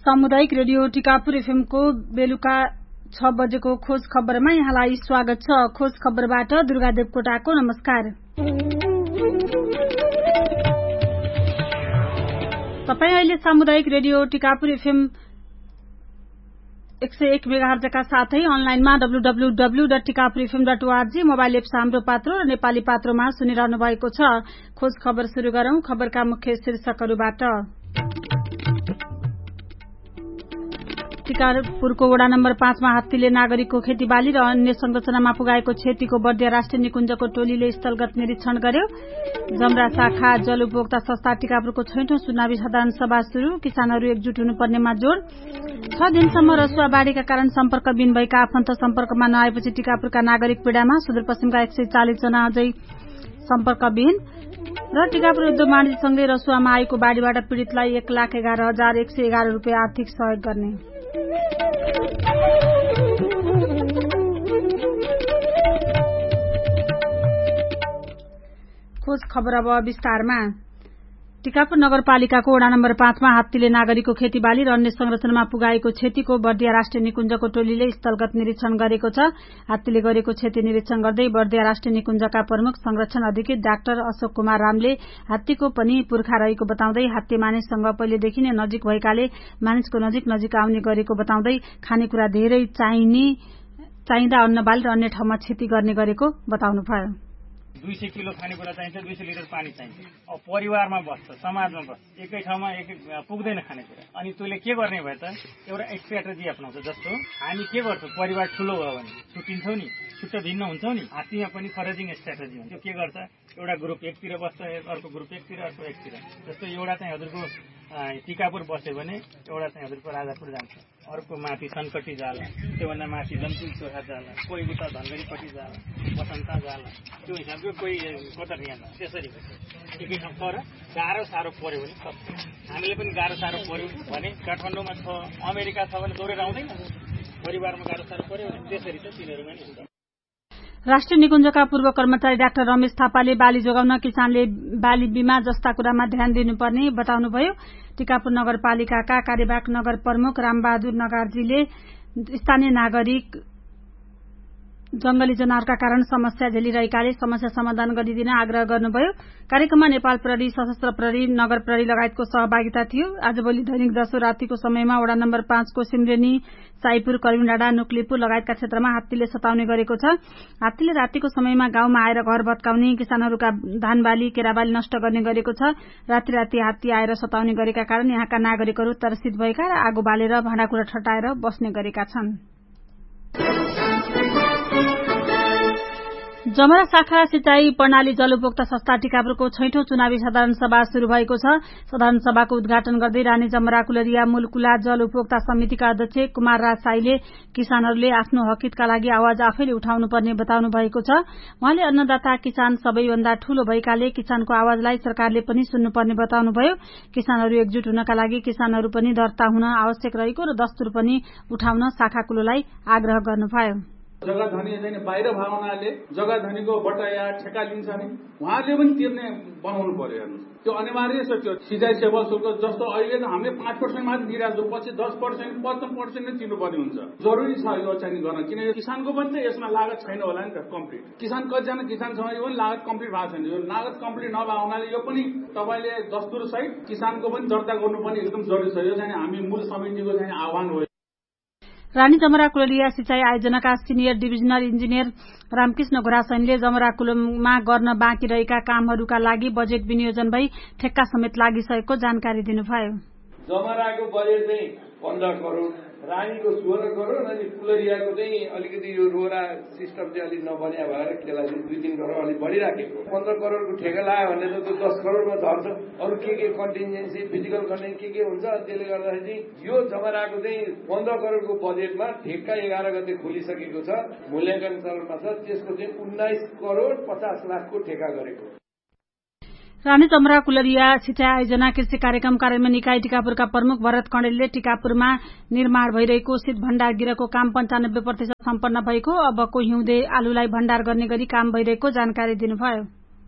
सामुदायिक रेडियो टिकापुर एफएमको बेलुका 6 बजेको खोज खबरमा यहाँलाई स्वागत छ। खोज खबरबाट दुर्गा देवकोटाको नमस्कार। तपाई अहिले सामुदायिक रेडियो टिकापुर एफएम 101 मेगाहर्जका साथै अनलाइनमा www.tikapurfm.org मोबाइल एप्स हाम्रो पात्रो र नेपाली पात्रोमा सुनिरहनु भएको छ। खोज खबर शुरू गरौं। खबरका मुख्य शीर्षकहरूबाट। टिकापुरको वडा नम्बर 5 मा हात्तीले नागरिकको खेतीबाली र अन्य संरचनामा पुगाएको क्षतिको बर्दिया राष्ट्रिय निकुञ्जको टोलीले स्थलगत निरीक्षण गर्यो। जमरा शाखा जल उपभोक्ता संस्था टिकापुरको 6औं चुनावी साधारण सभा शुरू। किसानहरू एकजुट हुनुपर्नेमा जोड़। 6 दिनसम्म रसुवा बाढ़ीका कारण सम्पर्कविहीन भएका आफन्त सम्पर्कमा नआएपछि टिकापुरका नागरिक पीड़ामा। सुदूरपश्चिमका 140 जना अझै सम्पर्कविहीन। र टिकापुर उद्योग वाणिज्य संघले रसुवामा आएको बाढ़ीबाट पीड़ितलाई 1,11,111 रुपियाँ आर्थिक सहयोग गर्ने। खोज खबर अब विस्तारमा। टिकापुर नगरपालिकाको वडा नम्बर 5 मा हात्तीले नागरिकको खेतीबाली र अन्य संरचनामा पुगाएको क्षतिको बर्दिया राष्ट्रिय निकुञ्जको टोलीले स्थलगत निरीक्षण गरेको छ। हात्तीले गरेको क्षति निरीक्षण गर्दै बर्दिया राष्ट्रिय निकुञ्जका प्रमुख संरक्षण अधिकृत डाक्टर अशोक कुमार रामले हात्तीको पनि पुर्खा रहेको बताउँदै हात्ती मानिससँग पहिलेदेखि नै नजिक भएकाले मानिसको नजिक आउने गरेको बताउँदै खानेकुरा धेरै चाहिँदा अन्नबाली र अन्य ठाउँमा क्षति गर्ने गरेको बताउनुभयो। 200 किलो खानेकुरा चाहिन्छ, 200 लिटर पानी चाहिन्छ। अब परिवारमा बस्छ, समाजमा बस्छ, एकै ठाउँमा पुग्दैन खानेकुरा। अनि तैले के गर्ने भए त एउटा स्ट्र्याटेजी अपनाउँछ। जस्तो हामी के गर्छौं, परिवार ठूलो भयो भने छुट्टिन्छौं नि, छुट्ट भिन्न हुन्छौं नि। हात्तीमा पनि फरेजिङ स्ट्र्याटेजी हुन्छ। के गर्छ, एउटा ग्रुप एकतिर बस्छ, अर्को ग्रुप एकतिर, अर्को एकतिर। जस्तो एउटा चाहिँ हजुरको टिकापुर बस्यो भने एउटा चाहिँ हजुरको राजापुर जान्छ, अर्को माथि सनकटी जाला, त्योभन्दा माथि लम्चुङ चोखा जाला, कोही उता धनगढीपट्टि जाला, बसन्ता जाला, त्यो हिसाबको कोही कतर यहाँ त्यसरी एकै ठाउँ। तर गाह्रो साह्रो पर्यो भने सक्छ। हामीले पनि गाह्रो साह्रो पर्यो भने काठमाडौँमा छ, अमेरिका छ भने दौडेर आउँदैन। परिवारमा गाह्रो साह्रो पर्यो भने त्यसरी त तिनीहरूमा नि हुन्छ। राष्ट्रिय निकुञ्जका पूर्व कर्मचारी डाक्टर रमेश थापाले बाली जोगाउन किसानले बाली बीमा जस्ता कुरामा ध्यान दिनुपर्ने बताउनुभयो। टिकापुर नगरपालिकाका कार्यवाहक नगर प्रमुख रामबहादुर नगार्जीले स्थानीय नागरिक जंगली जनावरका कारण समस्या झेलिरहेकाले समस्या समाधान गरिदिन आग्रह गर्नुभयो। कार्यक्रममा नेपाल प्रहरी, सशस्त्र प्रहरी, नगर प्रहरी लगायतको सहभागिता थियो। आजभोलि दैनिक 10 रातिको समयमा वडा नम्बर 5 को सिमरेनी, साईपुर, करिमडाँडा, नुक्लिपुर लगायतका क्षेत्रमा हात्तीले सताउने गरेको छ। हात्तीले रातिको समयमा गाउँमा आएर घर भत्काउने, किसानहरूका धानबाली, केराबाली नष्ट गर्ने गरेको छ। राति हात्ती आएर सताउने गरेका कारण यहाँका नागरिकहरू त्रसित भएका र आगो बालेर भाँडाकुँडा ठटाएर बस्ने गरेका छन्। जमरा शाखा सिंचाई प्रणाली जल उपभोक्ता संस्था टिकापुरको 6औं चुनावी साधारण सभा शुरू भएको छ। साधारण सभाको उद्घाटन गर्दै रानी जमरा कुलरिया मूलकुला जल उपभोक्ता समितिका अध्यक्ष कुमार राज साईले किसानहरूले आफ्नो हकितका लागि आवाज आफैले उठाउनुपर्ने बताउनु भएको छ। उहाँले अन्नदाता किसान सबैभन्दा ठूलो भएकाले किसानको आवाजलाई सरकारले पनि सुन्नुपर्ने बताउनुभयो। किसानहरू एकजुट हुनका लागि किसानहरू पनि दर्ता हुन आवश्यक रहेको र दस्तुर पनि उठाउन शाखा कुलोलाई आग्रह गर्नुभयो। जग्गा धनी चाहिँ बाहिर भावनाले जग्गा धनीको बट्टा या ठेका लिन्छ नि उहाँले पनि तिर्ने बनाउनु पर्यो। हेर्नु त्यो अनिवार्य छ। त्यो सिँचाइ सेवा शुल्क जस्तो अहिले त हामीले 5% मात्र दिइरहेको छौँ, पछि 10%, 15% नै तिर्नुपर्ने हुन्छ। जरुरी छ यो चाहिँ गर्न, किनकि किसानको पनि त यसमा लागत छैन होला नि त कम्प्लिट। किसान कतिजना किसान छ यो पनि लागत कम्प्लिट भएको छैन। यो लागत कम्प्लिट नभएको हुनाले यो पनि तपाईले दस्तुर सहित किसानको पनि दर्ता गर्नुपर्ने एकदम जरुरी छ। यो चाहिँ हामी मूल समितिको चाहिँ आह्वान हो। रानी जमरा कुलरिया सिंचाई आयोजनाका सिनियर डिभिजनल इन्जिनियर रामकृष्ण घोरासैनले जमरा कुलमा गर्न बाँकी रहेका कामहरूका लागि बजेट विनियोजन भई ठेक्का समेत लागिसकेको जानकारी दिनुभयो। जमराको बजेट चाहिँ 15 करोड, रानीको 16 करोड, अनि कुलरियाको चाहिँ अलिकति यो रोरा सिस्टम चाहिँ अलिक नबन्या भएर त्यसलाई 2-3 करोड अलिक बढिराखेको। 15 करोडको ठेका लाग्यो भने त त्यो 10 करोडमा झर्छ। अरू के कन्टिन्जेन्सी, फिजिकल कन्टिन्जेन्सी के हुन्छ। त्यसले गर्दाखेरि चाहिँ यो जमराको चाहिँ 15 करोडको बजेटमा ठेक्का 11 गते खोलिसकेको छ, मूल्याङ्कन चरणमा छ। त्यसको चाहिँ 19 करोड 50 लाखको ठेका गरेको। रानी जमरा कुलरिया सिंचाई आयोजना कृषि कार्यक्रम कार्यान्वयन इकाई टिकापुरका प्रमुख भरत कणेलले टिकापुरमा निर्माण भइरहेको शीत भण्डार गृहको काम 95% सम्पन्न भएको, अबको हिउँदे आलुलाई भण्डार गर्ने गरी काम भइरहेको जानकारी दिनुभयो।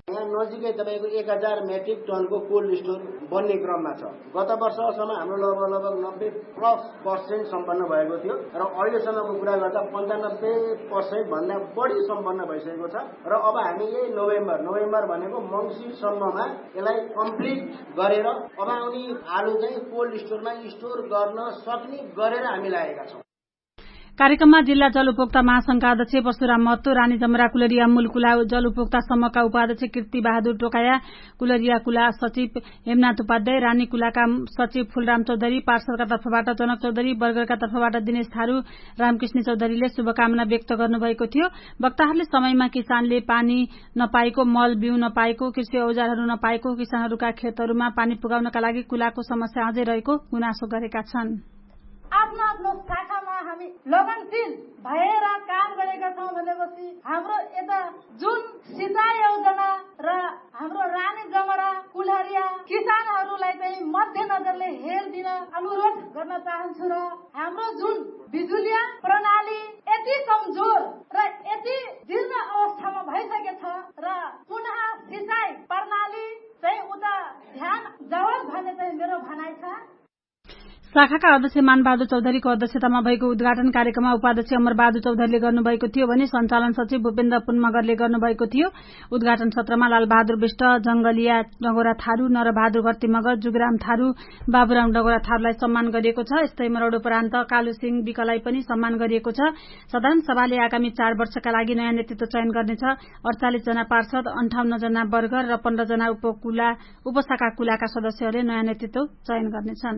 यहाँ नजिकै तपाईँको 1000 मेट्रिक टनको कोल्ड स्टोर बन्ने क्रममा छ। गत वर्षसम्म हाम्रो लगभग 90% सम्पन्न भएको थियो र अहिलेसम्मको कुरा गर्दा 95% भन्दा बढी सम्पन्न भइसकेको छ र अब हामी यही नोभेम्बर भनेको मङ्सिरसम्ममा यसलाई कम्प्लिट गरेर अब आउने आलु चाहिँ कोल्ड स्टोरमा स्टोर गर्न सक्ने गरेर हामी लागेका छौं। कार्यक्रममा जिल्ला जल उपभोक्ता महासंघका अध्यक्ष परशुराम महतो, रानी जमरा कुलरिया मूलकुला जल उपभोक्ता समूहका उपाध्यक्ष कीर्ति बहादुर टोकाया, कुलरिया कुला सचिव हेमनाथ उपाध्याय, रानी कुलाका सचिव फूलराम चौधरी, पार्षदका तर्फबाट जनक चौधरी, बर्गरका तर्फबाट दिनेश थारू, रामकृष्ण चौधरीले शुभकामना व्यक्त गर्नुभएको थियो। वक्ताहरूले समयमा किसानले पानी नपाएको, मल बिउ नपाएको, कृषि औजारहरू नपाएको, किसानहरूका खेतहरूमा पानी पुगाउनका लागि कुलाको समस्या अझै रहेको गुनासो गरेका छन्। आफ्नो आफ्नो शाखामा हामी लगनशील भएर काम गरेका छौं भनेपछि हाम्रो यता जुन सिंचाई योजना र हाम्रो रानी जमरा कुलरिया किसानहरूलाई चाहिँ मध्यनजरले हेरिदिन अनुरोध गर्न चाहन्छु र हाम्रो जुन बिजुलिया प्रणाली यति कमजोर र यति जीर्ण अवस्थामा भइसकेछ र पुनः सिंचाई प्रणाली चाहिँ उता ध्यान जाओस् भन्ने चाहिँ मेरो भनाइ छ। शाखाका अध्यक्ष मानबहादुर चौधरीको अध्यक्षतामा भएको उद्घाटन कार्यक्रममा उपाध्यक्ष अमरबहादुर चौधरीले गर्नुभएको थियो भने सञ्चालन सचिव भूपेन्द्र पुनमगरले गर्नुभएको थियो। उद्घाटन सत्रमा लालबहादुर विष्ट, जंगलिया डगोरा थारू, नरबहादुर घर्ती मगर, जुगराम थारू, बाबुराम डगोरा थारूलाई सम्मान गरिएको छ। यस्तै मरौडोपरान्त कालु सिंह विकलाई पनि सम्मान गरिएको छ। साधारण सभाले आगामी 4 वर्षका लागि नयाँ नेतृत्व चयन गर्नेछ। 48 जना पार्षद, 58 जना वर्गर र 15 जना उपशाखा कुलाका सदस्यहरूले नयाँ नेतृत्व चयन गर्नेछन्।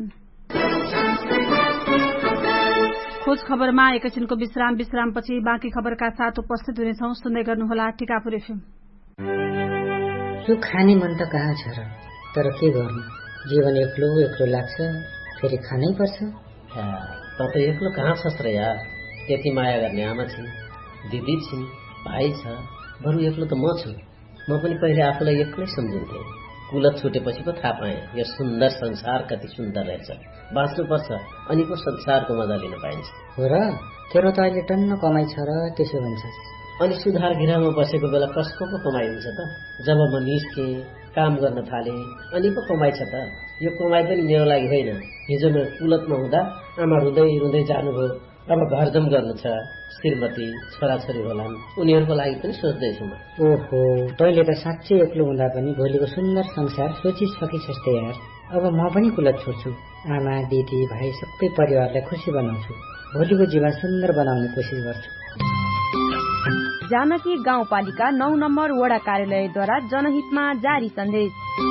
खोज खबरमा एकैछिनको विश्रामपछि बाँकी खबरका साथ उपस्थित हुनेछौं। सुन्दै गर्नुहोला टिकापुर एफएम। यो खाने मन त कहाँ छ र, तर के गर्नु, जीवन एक्लो लाग्छ, फेरि खानै पर्छ। त एक्लो कहाँ छस् र यार, त्यति माया गर्ने आमा छिन्, दिदी छिन्, भाइ छ, बरु एक्लो त म छु। म पनि पहिले आफूलाई एक्लै सम्झिन्थे, कुलत छुटेपछि पो थाहा पाएँ यो सुन्दर संसार कति सुन्दर रहेछ। बाँच्नुपर्छ अनि पो संसारको मजा लिन पाइन्छ। हो र, तेरो त अहिले टन्न कमाइ छ र त्यसो भन्छस्। अनि सुधार गृहमा बसेको बेला कसको पो कमाइ हुन्छ त? जब म निस्के काम गर्न थाले अनि पो कमाइ छ त। यो कमाइ पनि मेरो लागि होइन। हिजो म कुलतमा हुँदा आमा रुँदै जानुभयो, अब घरजम गर्नु छ, श्रीमती छोराछोरी होलान्, उनीहरूको लागि पनि सोच्दैछु म। ओहो, तैँले त साँच्चै एक्लो हुँदा पनि भोलिको सुन्दर संसार सोचिसकिछस् त यार। अब म पनि कुलत छोड्छु, आमा दिदी भाइ सबै परिवारलाई खुसी बनाउँछु, भोलिको जीवन सुन्दर बनाउने कोसिस गर्छु। जानकी गाउँपालिका 9 नम्बर वडा कार्यालयद्वारा जनहितमा जारी सन्देश।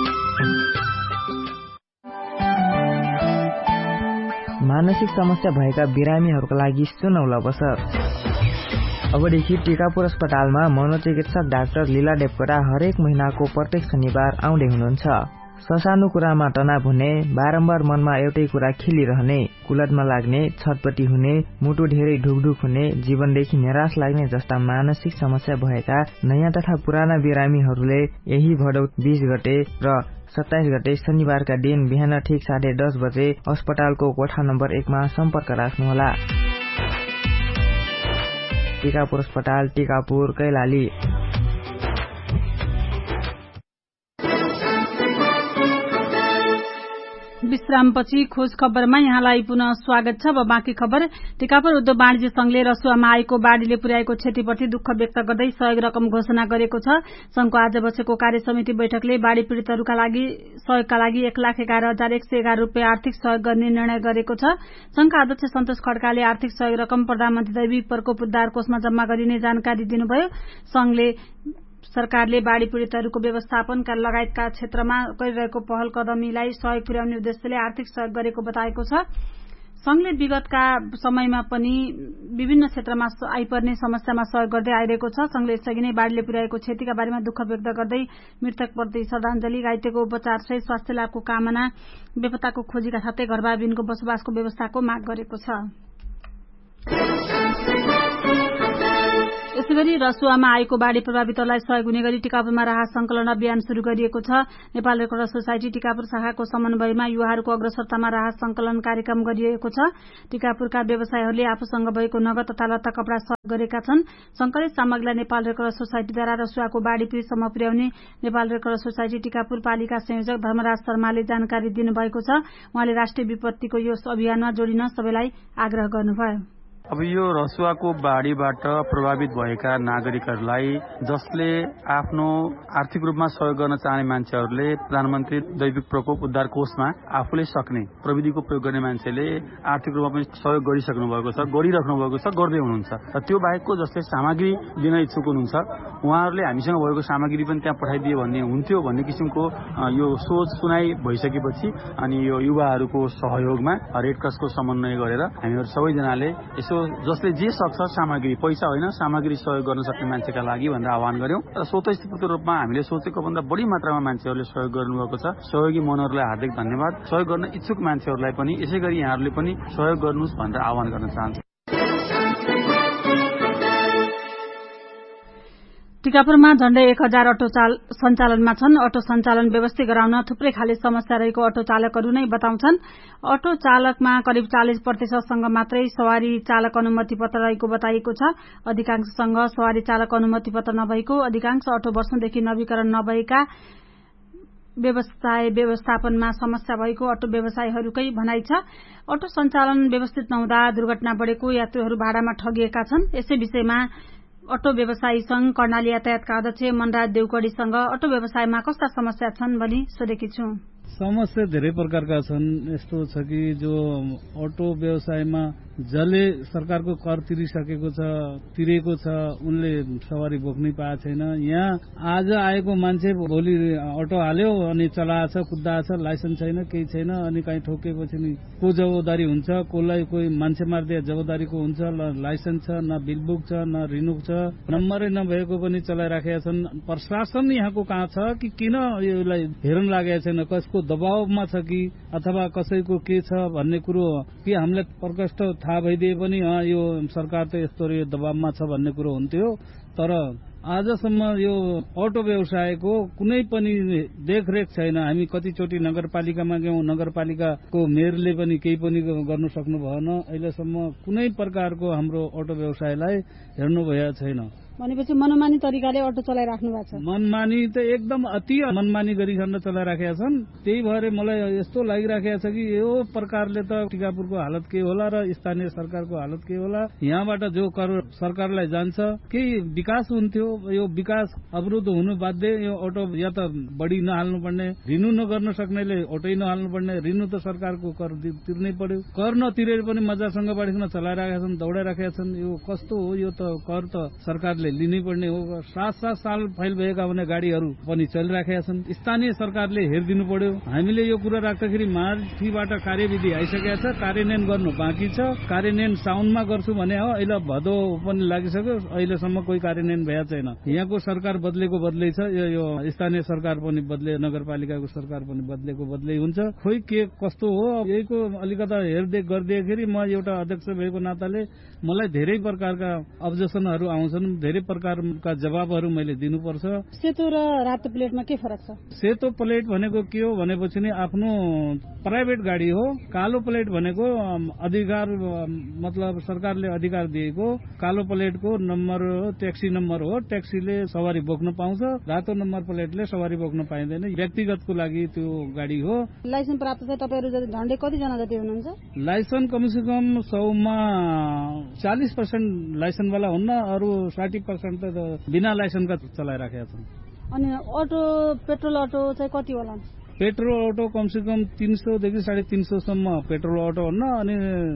मानसिक समस्या भएका बिरामीहरूका लागि सुनौलो अवसर। अबदेखि टिकापुर अस्पतालमा मनोचिकित्सक डाक्टर लीला डेपकोटा हरेक महिनाको प्रत्येक शनिबार आउँदै हुनुहुन्छ। ससानो कुरामा तनाव हुने, बारम्बार मनमा एउटै कुरा खेलिरहने, कुलतमा लाग्ने, छटपटी हुने, मुटु धेरै ढुकढुक हुने, जीवनदेखि निराश लाग्ने जस्ता मानसिक समस्या भएका नयाँ तथा पुराना बिरामीहरूले यही भदौ 20 गते र 27 गते शनिबारका दिन बिहान ठिक 10:30 बजे अस्पतालको कोठा नम्बर 1 मा सम्पर्क राख्नुहोला। टिकापुर अस्पताल, टिकापुर, कैलाली। विश्रामपछि खोज खबरमा यहाँलाई पुनः स्वागत छ। अब बाँकी खबर। टिकापुर उद्योग वाणिज्य संघले रसुवामा आएको बाढ़ीले पुर्याएको क्षतिप्रति दुःख व्यक्त गर्दै सहयोग रकम घोषणा गरेको छ। संघको आज बसेको कार्य समिति बैठकले बाढ़ी पीड़ितहरूका लागि सहयोगका लागि 1,11,111 रूपियाँ आर्थिक सहयोग गर्ने निर्णय गरेको छ। संघका अध्यक्ष सन्तोष खड्काले आर्थिक सहयोग रकम प्रधानमन्त्री दैवी प्रकोप उद्धार कोषमा जम्मा गरिने जानकारी दिनुभयो। संघले सरकारले बाढ़ी पीड़ितहरूको व्यवस्थापनका लगायतका क्षेत्रमा गरिरहेको पहल कदमीलाई सहयोग पुर्याउने उद्देश्यले आर्थिक सहयोग गरेको बताएको छ। संघले विगतका समयमा पनि विभिन्न क्षेत्रमा आइपर्ने समस्यामा सहयोग गर्दै आइरहेको छ। संघले यसअघि नै बाढ़ीले पुर्याएको क्षतिका बारेमा दुःख व्यक्त गर्दै मृतकप्रति श्रद्धाञ्जली, घाइतेको उपचार सहित स्वास्थ्य लाभको कामना, बेपत्ताको खोजीका साथै घरबारबिनको बसोबासको व्यवस्थाको माग गरेको छ। यसैगरी रसुवामा आएको बाढ़ी प्रभावितहरूलाई सहयोग हुने गरी टिकापुरमा राहत संकलन अभियान शुरू गरिएको छ। Nepal red cross society Tikapur शाखाको समन्वयमा युवाहरूको अग्रसरतामा राहत संकलन कार्यक्रम गरिएको छ। टिकापुरका व्यवसायीहरूले आफूसँग भएको नगद तथा लत्ता कपड़ा सहयोग गरेका छन्। संकलित सामग्रीलाई नेपाल रेड क्रस सोसाइटीद्वारा रसुवाको बाढ़ी पीड़ितसम्म पुर्याउने Nepal red cross society Tikapur पालिका संयोजक धर्मराज शर्माले जानकारी दिनुभएको छ। उहाँले राष्ट्रिय विपत्तिको यस अभियानमा जोडिन सबैलाई आग्रह गर्नुभयो। अब यो रसुवाको बाढ़ीबाट प्रभावित भएका नागरिकहरूलाई जसले आफ्नो आर्थिक रूपमा सहयोग गर्न चाहने मान्छेहरूले प्रधानमन्त्री दैविक प्रकोप उद्धार कोषमा आफूले सक्ने प्रविधिको प्रयोग गर्ने मान्छेले आर्थिक रूपमा पनि सहयोग गरिसक्नु भएको छ, गरिराख्नु भएको छ, गर्दै हुनुहुन्छ। र त्यो बाहेकको जसले सामग्री दिन इच्छुक हुनुहुन्छ उहाँहरूले हामीसँग भएको सामग्री पनि त्यहाँ पठाइदिए भन्ने हुन्थ्यो भन्ने किसिमको यो सोच सुनाइ भइसकेपछि अनि यो युवाहरूको सहयोगमा रेड क्रसको समन्वय गरेर हामीहरू सबैजनाले जसले जे सक्छ सामग्री, पैसा होइन सामग्री सहयोग गर्न सक्ने मान्छेका लागि भनेर आह्वान गर्यौं र स्वतस्फूर्त रूपमा हामीले सोचेको भन्दा बढी मात्रामा मान्छेहरूले सहयोग गर्नुभएको छ। सहयोगी मनहरूलाई हार्दिक धन्यवाद। सहयोग गर्न इच्छुक मान्छेहरूलाई पनि यसै गरी यहाँहरूले पनि सहयोग गर्नुहोस् भनेर आह्वान गर्न चाहन्छु। टिकापुरमा झण्डै 1000 अटो सञ्चालनमा छन्। अटो सञ्चालन व्यवस्थित गराउन थुप्रै खाले समस्या रहेको अटो चालकहरू नै बताउँछन्। अटो चालकमा करिब 40% मात्रै सवारी चालक अनुमति पत्र रहेको बताइएको छ। अधिकांशसँग सवारी चालक अनुमति पत्र नभएको, अधिकांश अटो वर्षौंदेखि नवीकरण नभएका, व्यवस्थापनमा समस्या भएको अटो व्यवसायीहरूकै भनाइ छ। अटो सञ्चालन व्यवस्थित नहुँदा दुर्घटना बढेको, यात्रुहरू भाडामा ठगिएका छन्। यसै विषयमा अटो व्यवसायी संघ कर्णाली यातायातका अध्यक्ष मनराज देउकडीसँग अटो व्यवसायमा कस्ता समस्या छन् भनी सोधेकी छु। समस्या धेरै प्रकारका छन्। यस्तो छ कि जो अटो व्यवसायमा जसले सरकारको कर तिरिसकेको छ, तिरेको छ, उनले सवारी बोक्नै पाएको छैन। यहाँ आज आएको मान्छे भोलि अटो हाल्यो अनि चलाएछ, कुद्दाछ, लाइसेन्स छैन, केही छैन, अनि कहीँ ठोकेपछि नि को जवाबदारी हुन्छ, कोलाई कोही मान्छे मार्दिया जवाबदारीको हुन्छ। लाइसेन्स छ, न बिलबुक छ, न रिनुक छ, नम्बरै नभएको पनि चलाइराखेका छन्। प्रशासन यहाँको कहाँ छ कि किन यसलाई हेर्न लागेको छैन, कसको दबावमा छ कि अथवा कसैको के छ भन्ने कुरो कि हामीलाई प्रकट थाहा भइदिए पनि यो सरकार त यस्तो यो दबावमा छ भन्ने कुरो हुन्थ्यो। तर आजसम्म यो अटो व्यवसायको कुनै पनि देखरेख छैन। हामी कतिचोटि नगरपालिकामा गयौं, नगरपालिकाको मेयरले पनि केही पनि गर्नु सक्नु भएन। अहिलेसम्म कुनै प्रकारको हाम्रो अटो व्यवसायलाई हेर्नु भएको छैन। भनेपछि मनमानी तरिकाले अटो चलाइराख्नु भएको छ। मनमानी त एकदम अति मनमानी गरिकन चलाइराखेका छन्। त्यही भएर मलाई यस्तो लागिराखेको छ कि यो प्रकारले त टिकापुरको हालत के होला र स्थानीय सरकारको हालत के होला। यहाँबाट जो कर सरकारलाई जान्छ केही विकास हुन्थ्यो, यो विकास अवरुद्ध हुनु बाध्य। यो अटो या त बढी नहाल्नु पर्ने, रिन्यू नगर्न सक्नेले अटै नहाल्नु पर्ने, रिन्यू त सरकारको कर तिर्नै पर्यो। कर नतिरेर पनि मजासँग बढीकन चलाइराखेका छन्, दौडाइराखेका छन्। यो कस्तो हो? यो त कर त सरकारले लिनै पर्ने हो। 7-7 साल फाइल भएका हुने गाडीहरू पनि चलिराखेका छन्। स्थानीय सरकारले हेरिदिनु पर्यो। हामीले यो कुरा राख्दाखेरि माथिबाट कार्यविधि आइसकेका छ, कार्यान्वयन गर्नु बाँकी छ। कार्यान्वयन साउनमा गर्छु भने हो, अहिले भदौ पनि लागिसक्यो, अहिलेसम्म कोही कार्यान्वयन भएको छैन। यहाँको सरकार बदलेको बदलै छ, यो स्थानीय सरकार पनि बदले, नगरपालिकाको सरकार पनि बदलेको बदलै हुन्छ। खोइ के कस्तो हो यहीको अलिकता हेरदेख गरिदिएखेरि म एउटा अध्यक्ष भएको नाताले मलाई धेरै प्रकारका अब्जेक्सनहरू आउँछन्, धेरै प्रकारका जवाबहरू मैले दिनुपर्छ। सेतो र रातो प्लेटमा के फरक छ? सेतो प्लेट भनेको के हो भनेपछि नि आफ्नो प्राइभेट गाडी हो। कालो प्लेट भनेको अधिकार, मतलब सरकारले अधिकार दिएको कालो प्लेटको नम्बर ट्याक्सी नम्बर हो। ट्याक्सीले सवारी बोक्न पाउँछ। रातो नम्बर प्लेटले सवारी बोक्न पाइँदैन। व्यक्तिगतको लागि त्यो गाडी हो। लाइसेन्स प्राप्त छ तपाईहरु झण्डै कतिजना जति हुनुहुन्छ? लाइसेन्स कमसेकम 100 मा 40% लाइसेन्सवाला हुन्न, अरू 60% त बिना लाइसेन्सका चलाइराखेका छन्। अनि अटो पेट्रोल अटो चाहिँ कति होला? पेट्रोल अटो कमसेकम 300 देखि 350 सम्म पेट्रोल अटो हुन्न, अनि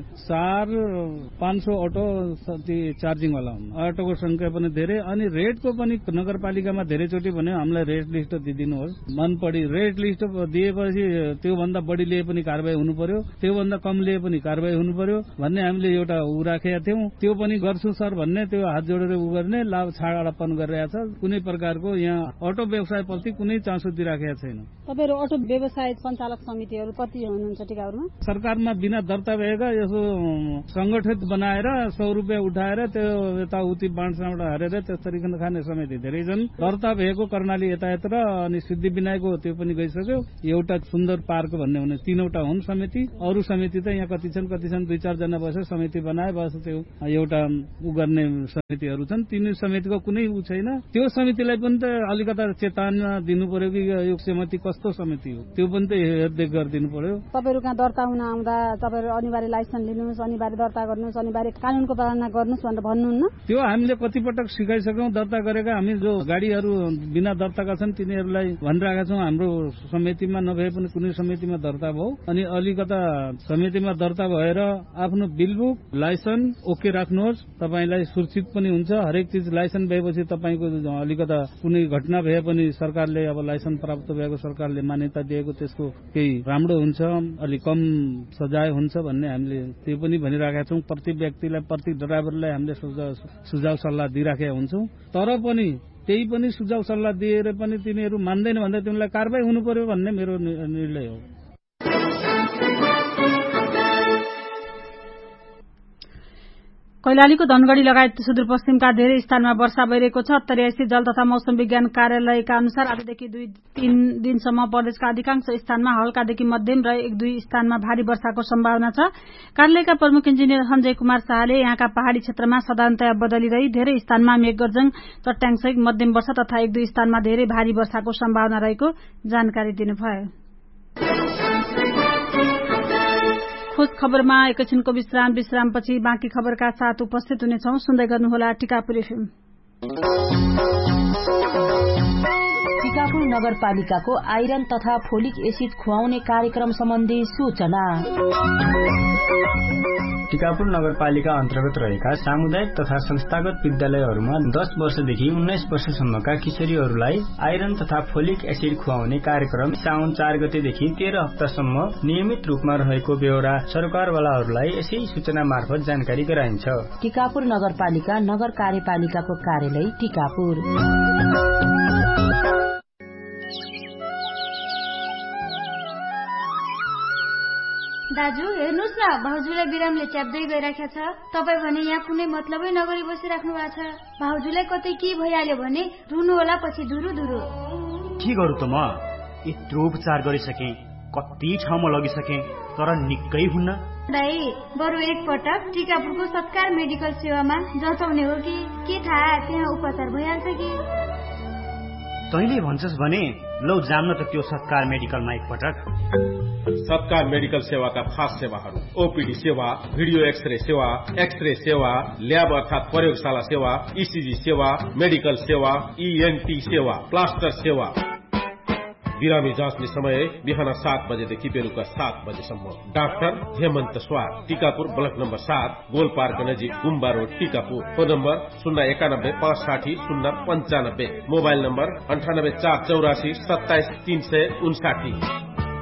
400-500 अटो चार्जिङ वाला हुन्न। अटोको संख्या पनि धेरै, अनि रेटको पनि नगरपालिकामा धेरैचोटि भने हामीलाई रेट लिस्ट दिदिनुहोस्। मन पडी रेट लिस्ट दिएपछि त्योभन्दा बढी लिए पनि कारबाही हुनु पर्यो, त्योभन्दा कम लिए पनि कारबाही हुनु पर्यो भन्ने हामीले एउटा उ राखेका थियौं। त्यो पनि गर्छु सर भन्ने, त्यो हात जोडेर उ गर्ने लाभ छाडपन गरिरहेछ। कुनै प्रकारको यहाँ अटो व्यवसायप्रति कुनै चासो दिइराखेका छैन। तपाईहरु अटो जसो व्यवसाय सञ्चालक समितिहरू कति हुनुहुन्छ टिकापुरमा? सरकारमा बिना दर्ता भएका यसो संगठित बनाएर 100 रुपियाँ उठाएर त्यो यताउति बाँडसाँड हारेर त्यसरी खाने समिति धेरै छन्। दर्ता भएको कर्णाली यातायात र अनि सिद्धि विनायकको त्यो पनि गइसक्यो। एउटा सुन्दर पार्क भन्ने हुने 3वटा हुन् समिति। अरू समिति त यहाँ कति छन् 2-4 जना बसेर समिति बनाए बस त्यो एउटा उ गर्ने समितिहरू छन्। तिनी समितिको कुनै उ छैन। त्यो समितिलाई पनि त अलिकता चेतना दिनु पर्यो कि यो समिति कस्तो समिति हो त्यो पनि त हेरदेख गरिदिनु पर्यो। तपाईहरु कहाँ दर्ता हुन आउँदा तपाईहरु अनिवार्य लाइसेन्स लिनुस्, अनिवार्य दर्ता गर्नुस्, अनिवार्य कानूनको पालना गर्नुस् भनेर भन्नुहुन्न? त्यो हामीले कतिपटक सिकाइसक्यौं। दर्ता गरेका हामी जो गाडीहरू बिना दर्ताका छन् तिनीहरूलाई भनिरहेका छौं हाम्रो समितिमा नभए पनि कुनै समितिमा दर्ता भयो। अनि अलिकता समितिमा दर्ता भएर आफ्नो बिलबुक लाइसेन्स ओके राख्नुहोस्, तपाईलाई सुरक्षित पनि हुन्छ। हरेक चीज लाइसेन्स भएपछि तपाईको अलिकता कुनै घटना भए पनि सरकारले अब लाइसेन्स प्राप्त भएको सरकारले मान्यता दिएको त्यसको केही राम्रो हुन्छ, अलि कम सजाय हुन्छ भन्ने हामीले त्यो पनि भनिराखेका छौं। प्रति व्यक्तिलाई प्रति ड्राइभरलाई हामीले सुझाव सल्लाह दिइराखेका हुन्छौं। तर पनि त्यही पनि सुझाव सल्लाह दिएर पनि तिनीहरू मान्दैन भन्दा तिमीलाई कारबाही हुनु पर्यो भन्ने मेरो निर्णय हो। कैलालीको धनगढ़ी लगायत सुदूरपश्चिमका धेरै स्थानमा वर्षा भइरहेको छ। उत्तरीय स्थित जल तथा मौसम विज्ञान कार्यालयका अनुसार आजदेखि 2-3 दिनसम्म प्रदेशका अधिकांश स्थानमा हल्कादेखि मध्यम र 1-2 स्थानमा भारी वर्षाको सम्भावना छ। कार्यालयका प्रमुख इन्जिनियर सञ्जय कुमार शाहले यहाँका पहाड़ी क्षेत्रमा साधारणतया बदली रही धेरै स्थानमा मेघगर्जन, चट्याङसहित मध्यम वर्षा तथा 1-2 स्थानमा धेरै भारी वर्षाको सम्भावना रहेको जानकारी दिनुभयो। खोज खबरमा एकैछिनको विश्रामपछि बाँकी खबरका साथ उपस्थित हुनेछौं। सुन्दै गर्नुहोला टिकापुर एफएम। टिकापुर नगरपालिकाको आइरन तथा फोलिक एसिड खुवाउने कार्यक्रम सम्बन्धी सूचना। टिकापुर नगरपालिका अन्तर्गत रहेका सामुदायिक तथा संस्थागत विद्यालयहरूमा 10 वर्षदेखि 19 वर्षसम्मका किशोरीहरूलाई आइरन तथा फोलिक एसिड खुवाउने कार्यक्रम साउन 4 गतेदेखि 13 हप्तासम्म नियमित रूपमा रहेको बेहोरा सरकारवालाहरूलाई यसै सूचना मार्फत जानकारी गराइन्छ। टिकापुर नगरपालिका नगर कार्यपालिकाको कार्यालय टिकापुर। दाजु हेर्नुस् न, भाउजूलाई बिरामले च्याप्दै गइराखेको छ। तपाई भने यहाँ कुनै मतलबै नगरी बसिराख्नु भएको छ। भाउजूलाई कतै के भइहाल्यो भने रुनु होला पछि धुरु धुरु। के गरु त म यत्रो उपचार गरिसके, कति ठाउँमा लगिसके तर निकै हुन्न। दाइ बरु एकपटक टिकापुरको सत्कार मेडिकल सेवामा जचाउने हो कि के थाहा, त्यहाँ उपचार भइहाल्छ कि। तैँले भन्छस् भने लौ जान्न त त्यो सत्कार मेडिकलमा एकपटक। सत्कार मेडिकल सेवाका खास सेवाहरू ओपीडी सेवा, भिडियो एक्सरे सेवा, एक्सरे सेवा, ल्याब अर्थात प्रयोगशाला सेवा, ईसीजी सेवा, मेडिकल सेवा, ईएनटी सेवा, प्लास्टर सेवा। बिरामी जाँच्ने समय बिहान 7 बजेदेखि बेलुका 7 बजेसम्म। डाक्टर हेमन्त स्वार, Tikapur block number 7, goal park नजिक गुम्बा road, Tikapur. Phone number 091 560 095, mobile number 98 484 27 359।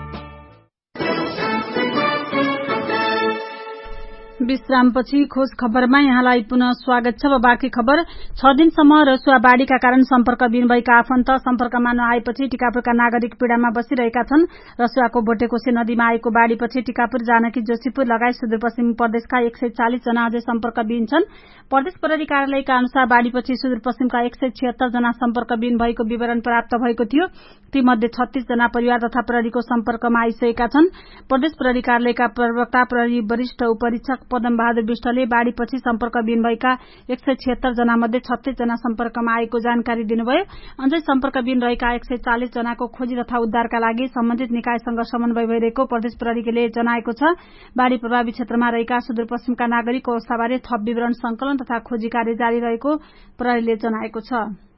विश्रामपछि खोज खबरमा यहाँलाई पुनः स्वागत छ। बाँकी खबर 6 दिनसम्म रसुवा बाढ़ीका कारण सम्पर्कविहीन भएका आफन्त सम्पर्कमा नआएपछि टिकापुरका नागरिक पीड़ामा बसिरहेका छन्। रसुवाको बोटेकोसे नदीमा आएको बाढ़ीपछि टिकापुर, जानकी, जोशीपुर लगायत सुदूरपश्चिम प्रदेशका 140 जना अझै सम्पर्कविहीन छन्। प्रदेश प्रहरी कार्यालयका अनुसार बाढ़ीपछि सुदूरपश्चिमका 176 जना सम्पर्कविहीन भएको विवरण प्राप्त भएको थियो। तीमध्ये 36 जना परिवार तथा प्रहरीको सम्पर्कमा आइसकेका छन्। प्रदेश प्रहरी कार्यालयका प्रवक्ता प्रहरी वरिष्ठ उपरीक्षक पदम बहादुर विष्टले बाढ़ीपछि सम्पर्कविहीन भएका 176 जना मध्ये 36 जना सम्पर्कमा आएको जानकारी दिनुभयो। अझै सम्पर्कविहीन रहेका 140 जनाको खोजी तथा उद्धारका लागि सम्बन्धित निकायसँग समन्वय भइरहेको प्रदेश प्रहरीले जनाएको छ। बाढ़ी प्रभावित क्षेत्रमा रहेका सुदूरपश्चिमका नागरिकको अवस्थाबारे थप विवरण संकलन तथा खोजी कार्य जारी रहेको प्रहरीले जनाएको छ।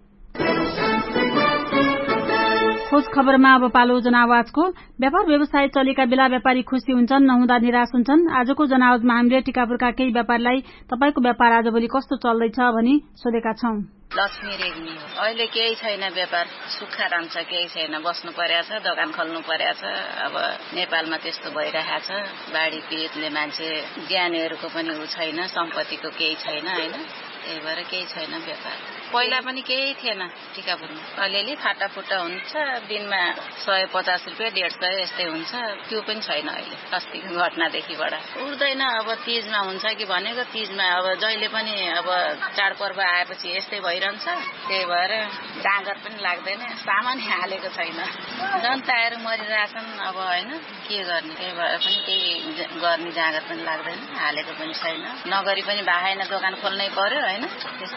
खोज खबरमा अब पालो जनावाजको। व्यापार व्यवसाय चलेका बेला व्यापारी खुशी हुन्छन्, नहुँदा निराश हुन्छन्। आजको जनावाजमा हामीले टिकापुरका केही व्यापारीलाई तपाईको व्यापार आजभोलि कस्तो चल्दैछ भनी सोधेका छौं। लक्ष्मी रेग्मी हो। अहिले केही छैन, व्यापार सुक्खा राम्छ, केही छैन, बस्नु पर्या छ, दोकान खोल्नु पर्या छ। अब नेपालमा त्यस्तो भइरहेको छ। बाढ़ी पीडितले मान्छे ज्ञानीहरूको पनि उ छैन, सम्पत्तिको केही छैन हैन, त्यही भएर केही छैन व्यापार। पहिला पनि केही थिएन टिकापुरमा, अलिअलि फाटाफुटा हुन्छ, दिनमा 150 रुपियाँ 150 यस्तै हुन्छ, त्यो पनि छैन अहिले अस्तिको घटनादेखिबाट। उठ्दैन अब तीजमा हुन्छ कि भनेको, तीजमा अब जहिले पनि अब चाडपर्व आएपछि यस्तै भइरहन्छ, त्यही भएर जाँगर पनि लाग्दैन, सामान हालेको छैन, जनताहरू मरिरहेछन् अब होइन के गर्ने, त्यही भएर पनि केही गर्ने जाँगर पनि लाग्दैन, हालेको पनि छैन, नगरी पनि बाहेन दोकान खोल्नै पर्यो होइन।